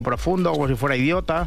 profundo, como si fuera idiota.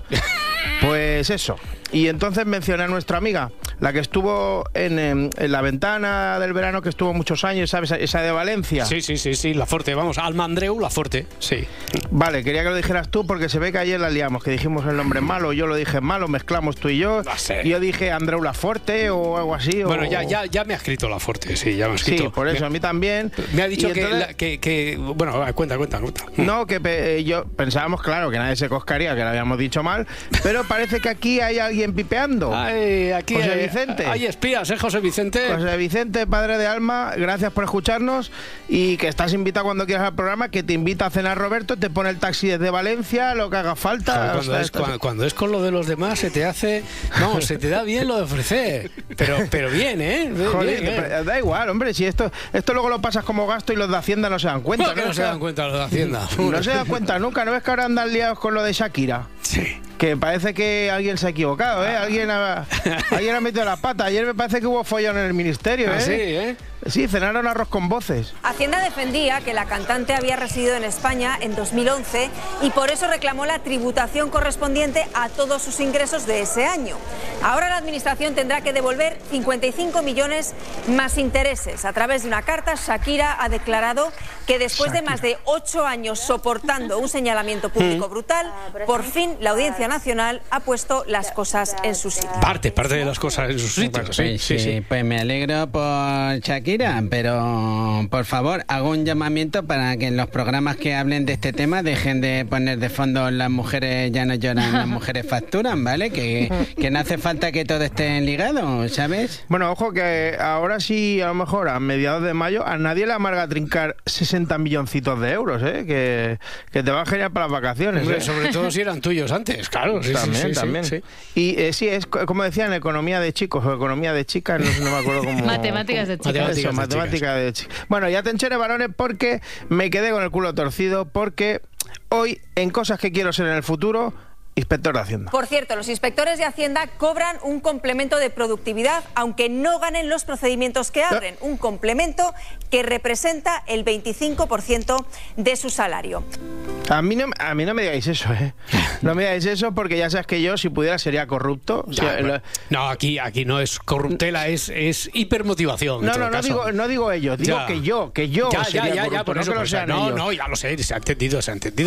Pues eso. Y entonces mencioné a nuestra amiga, la que estuvo en la ventana del verano, que estuvo muchos años, ¿sabes? Esa de Valencia. Sí, Laforte, vamos, Alma Andreu, Laforte, sí. Vale, quería que lo dijeras tú porque se ve que ayer la liamos, que dijimos el nombre malo, yo lo dije malo, mezclamos tú y yo. No sé. Yo dije Andreu Laforte o algo así. Bueno, ya me ha escrito Laforte, sí, ya me ha escrito. Sí, por eso, a mí también. Me ha dicho entonces, que bueno, cuenta. No, que yo pensábamos, claro, que nadie se coscaría, que lo habíamos dicho mal, pero parece que aquí hay alguien pipeando. Ay, aquí José Vicente. Hay espías, José Vicente. José Vicente, padre de Alma, gracias por escucharnos y que estás invitado cuando quieras al programa, que te invita a cenar Roberto, te pone el taxi desde Valencia, lo que haga falta. Cuando es con lo de los demás se te hace... No, se te da bien lo de ofrecer. Pero bien, ¿eh? Joder, bien. da igual, hombre, si esto luego lo pasas como gasto y los de Hacienda no se dan cuenta. ¿Por qué no se dan cuenta los de Hacienda? No se dan cuenta nunca, ¿no ves que ahora andan liados con lo de Shakira? Sí. Que parece que alguien se ha equivocado, ¿eh? Alguien ha metido la pata. Ayer me parece que hubo follón en el ministerio, ¿eh? Sí, ¿eh? Sí, cenaron arroz con voces. Hacienda defendía que la cantante había residido en España en 2011 y por eso reclamó la tributación correspondiente a todos sus ingresos de ese año. Ahora la Administración tendrá que devolver 55 millones más intereses. A través de una carta, Shakira ha declarado que después de más de 8 años soportando un señalamiento público brutal, por fin la Audiencia Nacional ha puesto las cosas en su sitio. Parte de las cosas en su sitio. Sí. Pues me alegro por Shakira, pero por favor, hago un llamamiento para que en los programas que hablen de este tema dejen de poner de fondo las mujeres ya no lloran, las mujeres facturan, ¿vale? Que no hace falta que todo esté ligado, ¿sabes? Bueno, ojo que ahora sí, a lo mejor a mediados de mayo, a nadie le amarga trincar 60 milloncitos de euros, ¿eh? Que te va genial para las vacaciones. Hombre, sobre todo si eran tuyos antes, claro. También. Sí. Y sí, es como decían, economía de chicos o economía de chicas, no me acuerdo cómo... Matemáticas de chicas. Matemática de chicas. Bueno, ya te encheré, varones, porque me quedé con el culo torcido, porque hoy, en cosas que quiero ser en el futuro... Inspector de Hacienda. Por cierto, los inspectores de Hacienda cobran un complemento de productividad, aunque no ganen los procedimientos que abren. Un complemento que representa el 25% de su salario. A mí no me digáis eso, ¿eh? No me digáis eso porque ya sabes que yo, si pudiera, sería corrupto. No, aquí no es corruptela, es hipermotivación. No digo ellos, digo que yo sería corrupto, por eso, no que lo sean ellos. Ya lo sé, se ha entendido.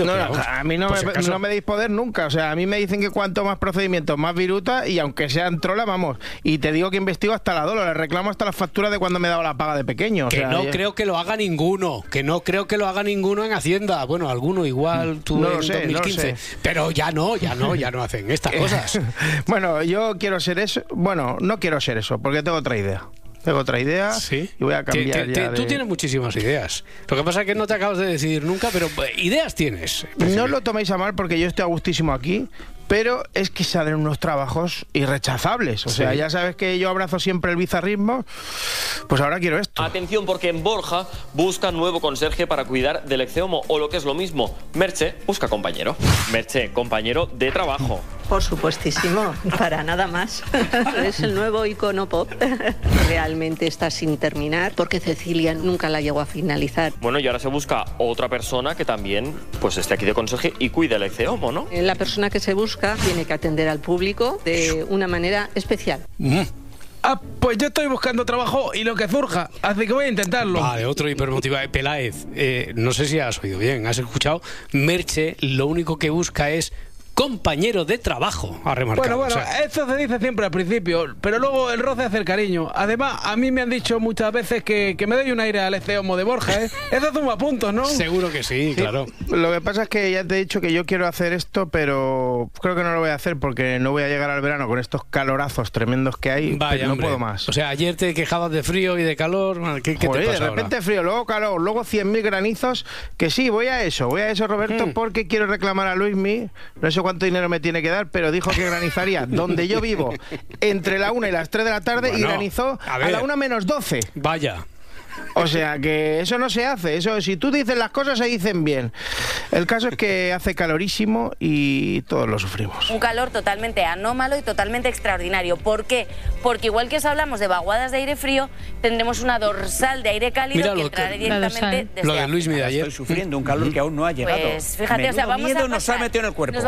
A mí no me deis poder nunca, o sea, a mí me dicen que cuanto más procedimientos, más viruta, y aunque sean trola, vamos, y te digo que investigo hasta la dolo, le reclamo hasta las facturas de cuando me daba la paga de pequeño. Creo que lo haga ninguno, en Hacienda. Bueno, alguno igual tú en 2015. No lo sé. Pero ya no hacen estas cosas. Bueno, yo quiero ser eso. Bueno, no quiero ser eso, porque tengo otra idea. ¿Sí? Y voy a cambiar Tú tienes muchísimas ideas. Lo que pasa es que no te acabas de decidir nunca, pero ideas tienes. No os lo toméis a mal porque yo estoy a gustísimo aquí, pero es que salen unos trabajos irrechazables. O sea, ya sabes que yo abrazo siempre el bizarrismo, pues ahora quiero esto. Atención, porque en Borja busca nuevo conserje para cuidar del ecceomo, o lo que es lo mismo, Merche busca compañero. Merche, compañero de trabajo. Por supuestísimo, para nada más. Es el nuevo icono pop. Realmente está sin terminar porque Cecilia nunca la llegó a finalizar. Bueno, y ahora se busca otra persona que también pues esté aquí de conserje y cuide el ecceomo, ¿no? La persona que se busca tiene que atender al público de una manera especial. Pues yo estoy buscando trabajo y lo que surja, así que voy a intentarlo. Vale, otro hipermotivado. Peláez, no sé si has oído bien, has escuchado. Merche lo único que busca es compañero de trabajo, ha remarcado. Bueno, esto se dice siempre al principio, pero luego el roce hace el cariño. Además, a mí me han dicho muchas veces que me doy un aire al ecceomo de Borja, ¿eh? Eso suma puntos, ¿no? Seguro que sí, claro. Lo que pasa es que ya te he dicho que yo quiero hacer esto, pero creo que no lo voy a hacer porque no voy a llegar al verano con estos calorazos tremendos que hay. Vaya, no hombre. Puedo más. O sea, ayer te quejabas de frío y de calor. ¿Qué te pasa de repente ahora? Frío, luego calor, luego 100.000 granizos. Que sí, voy a eso, Roberto, porque quiero reclamar a Luismi. No sé cuánto dinero me tiene que dar, pero dijo que granizaría donde yo vivo entre la 1 y las 3 de la tarde, y granizó a la 1 menos 12. Vaya. O sea, que eso no se hace. Eso, si tú dices las cosas, se dicen bien. El caso es que hace calorísimo y todos lo sufrimos. Un calor totalmente anómalo y totalmente extraordinario. ¿Por qué? Porque igual que os hablamos de vaguadas de aire frío, tendremos una dorsal de aire cálido que entrará directamente desde lo de Luis Mide ayer. Estoy sufriendo un calor que aún no ha llegado. Pues fíjate, Menudo vamos miedo a nos ha metido en el cuerpo.